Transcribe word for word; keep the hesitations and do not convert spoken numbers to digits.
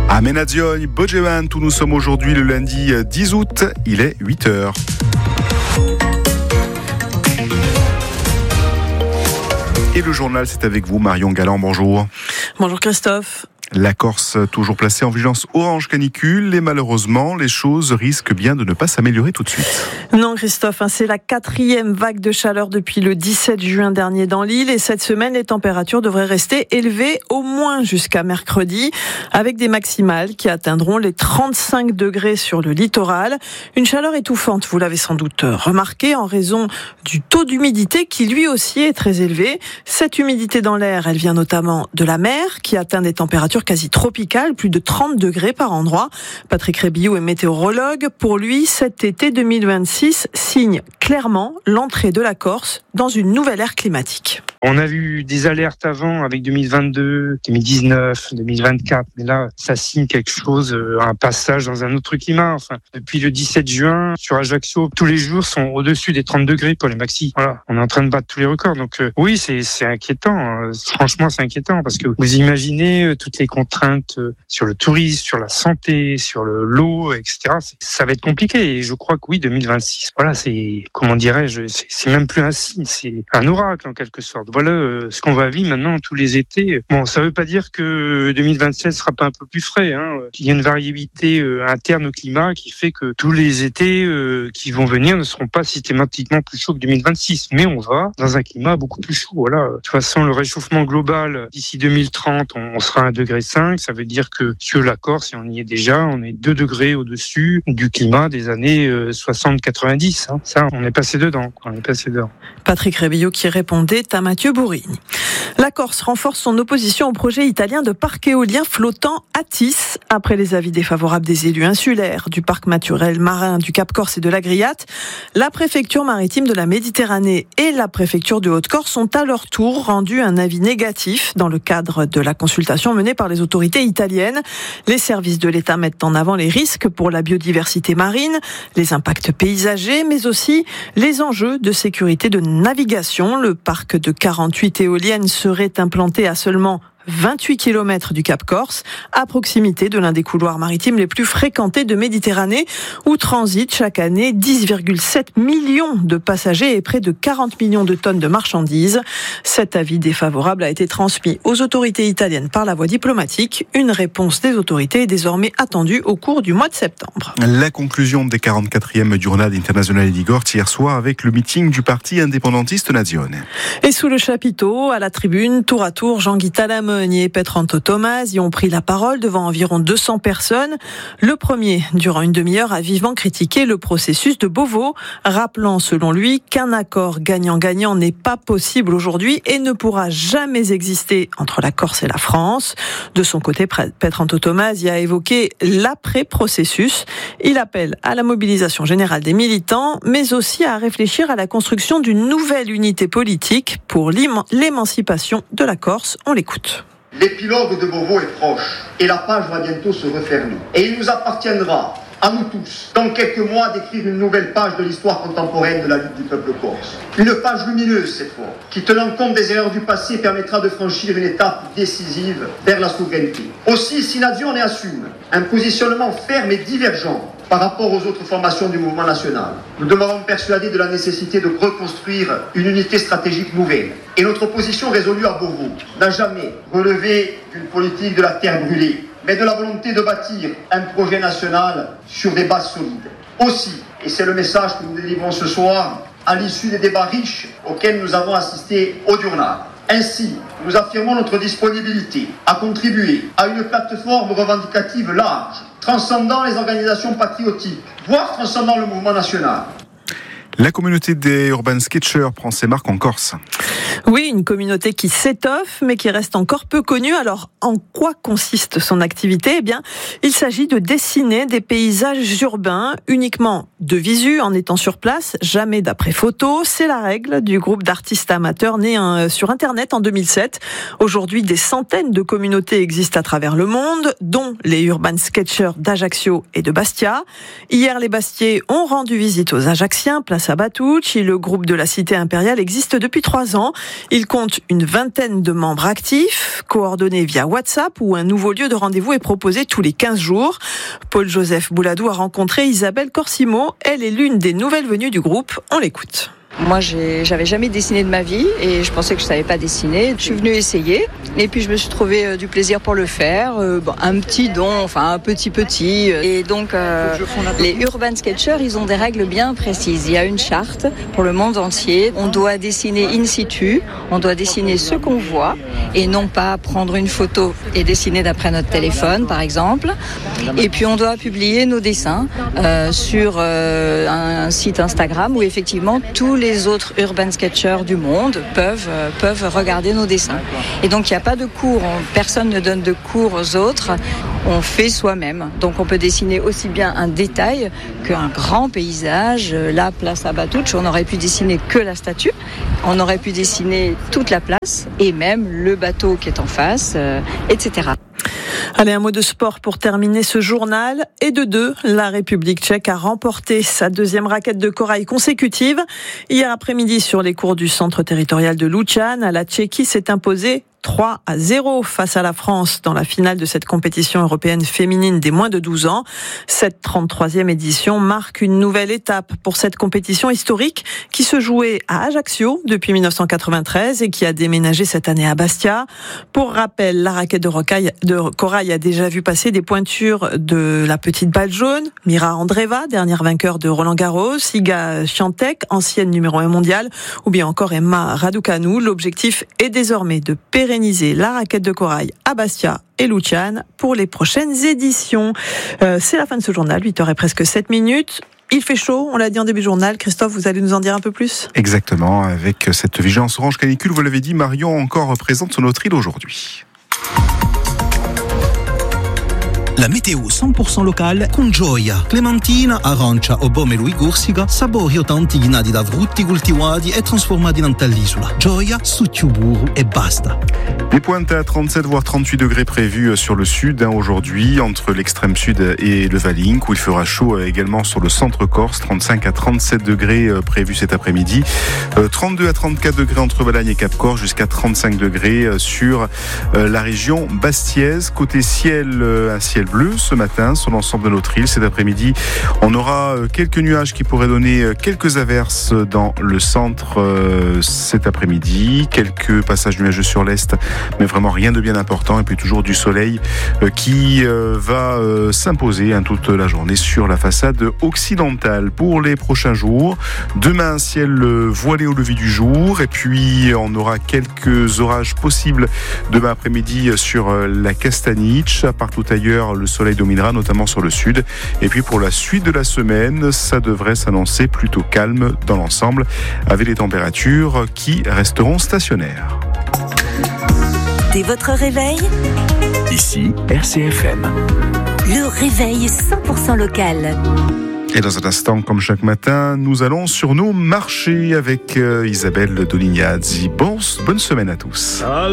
À Menazione, Bogeman, où nous sommes aujourd'hui le lundi dix août, il est huit heures. Et le journal, c'est avec vous, Marion Galland, bonjour. Bonjour Christophe. La Corse, toujours placée en vigilance orange canicule, et malheureusement, les choses risquent bien de ne pas s'améliorer tout de suite. Non Christophe, c'est la quatrième vague de chaleur depuis le dix-sept juin dernier dans l'île, et cette semaine, les températures devraient rester élevées au moins jusqu'à mercredi, avec des maximales qui atteindront les trente-cinq degrés sur le littoral. Une chaleur étouffante, vous l'avez sans doute remarqué, en raison du taux d'humidité qui lui aussi est très élevé. Cette humidité dans l'air, elle vient notamment de la mer, qui atteint des températures quasi tropicales, plus de trente degrés par endroit. Patrick Rébillot est météorologue. Pour lui, cet été deux mille vingt-six signe clairement l'entrée de la Corse dans une nouvelle ère climatique. On a eu des alertes avant avec deux mille vingt-deux, deux mille dix-neuf, deux mille vingt-quatre, mais là, ça signe quelque chose, un passage dans un autre climat. Enfin, depuis le dix-sept juin, sur Ajaccio, tous les jours sont au-dessus des trente degrés pour les maxis. Voilà, on est en train de battre tous les records. Donc euh, oui, c'est, c'est inquiétant. Franchement, c'est inquiétant parce que vous imaginez euh, toutes les contraintes euh, sur le tourisme, sur la santé, sur le l'eau, et cetera. C'est, ça va être compliqué. Et je crois que oui, deux mille vingt-six, voilà, c'est, comment dirais-je, c'est, c'est même plus un signe, c'est un oracle en quelque sorte. Voilà euh, ce qu'on va vivre maintenant tous les étés. Bon, ça veut pas dire que deux mille vingt-sept sera pas un peu plus frais. Hein. Il y a une variabilité euh, interne au climat qui fait que tous les étés euh, qui vont venir ne seront pas systématiquement plus chauds que deux mille vingt-six. Mais on va dans un climat beaucoup plus chaud. Voilà. De toute façon, le réchauffement global, d'ici deux mille trente, on, on sera à un degré cinq. Ça veut dire que sur la Corse, et on y est déjà, on est deux degrés au-dessus du climat des années euh, soixante quatre-vingt-dix. Hein. Ça, on est passé dedans. On est passé dedans. Patrick Rébillot qui répondait à Mathieu Bourrigne. La Corse renforce son opposition au projet italien de parc éolien flottant Atis. Après les avis défavorables des élus insulaires du parc naturel marin du Cap Corse et de l'Agriate, la préfecture maritime de la Méditerranée et la préfecture de Haute-Corse ont à leur tour rendu un avis négatif dans le cadre de la consultation menée par les autorités italiennes. Les services de l'État mettent en avant les risques pour la biodiversité marine, les impacts paysagers, mais aussi les enjeux de sécurité de navigation. Le parc de quarante-huit éoliennes serait implanté à seulement vingt-huit kilomètres du Cap Corse, à proximité de l'un des couloirs maritimes les plus fréquentés de Méditerranée, où transitent chaque année dix virgule sept millions de passagers et près de quarante millions de tonnes de marchandises. Cet avis défavorable a été transmis aux autorités italiennes par la voie diplomatique. Une réponse des autorités est désormais attendue au cours du mois de septembre. La conclusion des quarante-quatrième Giornata Internazionale di Corse hier soir avec le meeting du parti indépendantiste Nazione. Et sous le chapiteau, à la tribune, tour à tour, Jean-Guy Talamone et Petranto Tomasi ont pris la parole devant environ deux cents personnes. Le premier, durant une demi-heure, a vivement critiqué le processus de Beauvau, rappelant selon lui qu'un accord gagnant-gagnant n'est pas possible aujourd'hui et ne pourra jamais exister entre la Corse et la France. De son côté, Petranto Tomasi a évoqué l'après-processus. Il appelle à la mobilisation générale des militants, mais aussi à réfléchir à la construction d'une nouvelle unité politique pour l'émancipation de la Corse. On l'écoute. L'épilogue de Beauvau est proche et la page va bientôt se refermer. Et il nous appartiendra, à nous tous, dans quelques mois, d'écrire une nouvelle page de l'histoire contemporaine de la lutte du peuple corse. Une page lumineuse cette fois, qui tenant compte des erreurs du passé permettra de franchir une étape décisive vers la souveraineté. Aussi, si Nazione assume un positionnement ferme et divergent par rapport aux autres formations du mouvement national, nous demeurons persuadés de la nécessité de reconstruire une unité stratégique nouvelle. Et notre position résolue à Beauvau n'a jamais relevé d'une politique de la terre brûlée, mais de la volonté de bâtir un projet national sur des bases solides. Aussi, et c'est le message que nous délivrons ce soir, à l'issue des débats riches auxquels nous avons assisté au Diurnal. Ainsi, nous affirmons notre disponibilité à contribuer à une plateforme revendicative large, transcendant les organisations patriotiques, voire transcendant le mouvement national. La communauté des urban sketchers prend ses marques en Corse. Oui, une communauté qui s'étoffe, mais qui reste encore peu connue. Alors, en quoi consiste son activité ? Eh bien, il s'agit de dessiner des paysages urbains uniquement de visu, en étant sur place, jamais d'après photo. C'est la règle du groupe d'artistes amateurs né sur Internet en deux mille sept. Aujourd'hui, des centaines de communautés existent à travers le monde, dont les urban sketchers d'Ajaccio et de Bastia. Hier, les Bastiais ont rendu visite aux Ajacciens, place Plaza Batucci. Le groupe de la Cité impériale existe depuis trois ans. Il compte une vingtaine de membres actifs, coordonnés via WhatsApp, où un nouveau lieu de rendez-vous est proposé tous les quinze jours. Paul-Joseph Bouladou a rencontré Isabelle Corsimo. Elle est l'une des nouvelles venues du groupe. On l'écoute. Moi, j'ai, j'avais jamais dessiné de ma vie et je pensais que je savais pas dessiner. Je suis venue essayer et puis je me suis trouvé euh, du plaisir pour le faire. Euh, bon, un petit don, enfin un petit petit. Et donc, euh, les urban sketchers, ils ont des règles bien précises. Il y a une charte pour le monde entier. On doit dessiner in situ, on doit dessiner ce qu'on voit et non pas prendre une photo et dessiner d'après notre téléphone, par exemple. Et puis, on doit publier nos dessins euh, sur euh, un, un site Instagram où effectivement tous les Les autres urban sketchers du monde peuvent, euh, peuvent regarder nos dessins. Et donc il n'y a pas de cours, on, personne ne donne de cours aux autres, on fait soi-même. Donc on peut dessiner aussi bien un détail qu'un grand paysage. La Plaza Batucci, on aurait pu dessiner que la statue, on aurait pu dessiner toute la place et même le bateau qui est en face, euh, et cetera. Allez, un mot de sport pour terminer ce journal. Et de deux, la République tchèque a remporté sa deuxième raquette de corail consécutive. Hier après-midi, sur les cours du centre territorial de Lučan, la Tchéquie s'est imposée trois à zéro face à la France dans la finale de cette compétition européenne féminine des moins de douze ans. Cette trente-troisième édition marque une nouvelle étape pour cette compétition historique qui se jouait à Ajaccio depuis dix-neuf cent quatre-vingt-treize et qui a déménagé cette année à Bastia. Pour rappel, la raquette de, rocaille, de corail a déjà vu passer des pointures de la petite balle jaune, Mira Andreeva, dernière vainqueur de Roland Garros, Iga Świątek, ancienne numéro un mondiale, ou bien encore Emma Raducanu. L'objectif est désormais de pérenniser la raquette de corail à Bastia et Lučan pour les prochaines éditions. Euh, c'est la fin de ce journal, huit heures et presque sept minutes. Il fait chaud, on l'a dit en début de journal. Christophe, vous allez nous en dire un peu plus ? Exactement, avec cette vigilance orange canicule, vous l'avez dit, Marion encore présente sur notre île aujourd'hui. La météo cent pour cent locale con Gioia. Clementina, arancia o pomelo e corsica, sapori autentichi da frutti coltivati e trasformati in l'isola. Gioia, succiuburu e basta. Des pointes à trente-sept voire trente-huit degrés prévus sur le sud hein, aujourd'hui, entre l'extrême sud et le Valink, où il fera chaud également sur le centre Corse, trente-cinq à trente-sept degrés prévus cet après-midi, euh, trente-deux à trente-quatre degrés entre Balagne et Cap-Corse, jusqu'à trente-cinq degrés sur euh, la région bastiaise. Côté ciel, euh, un ciel bleu ce matin sur l'ensemble de notre île. Cet après-midi, on aura quelques nuages qui pourraient donner quelques averses dans le centre euh, cet après-midi, quelques passages nuageux sur l'est, mais vraiment rien de bien important, et puis toujours du soleil euh, qui euh, va euh, s'imposer hein, toute la journée sur la façade occidentale. Pour les prochains jours, demain, un ciel voilé au lever du jour, et puis on aura quelques orages possibles demain après-midi sur la Castaniche. Partout ailleurs, le soleil dominera, notamment sur le sud. Et puis pour la suite de la semaine, ça devrait s'annoncer plutôt calme dans l'ensemble, avec des températures qui resteront stationnaires. Dès votre réveil, ici R C F M. Le réveil cent pour cent local. Et dans un instant, comme chaque matin, nous allons sur nos marchés avec Isabelle Dolignazzi. Bon, bonne semaine à tous.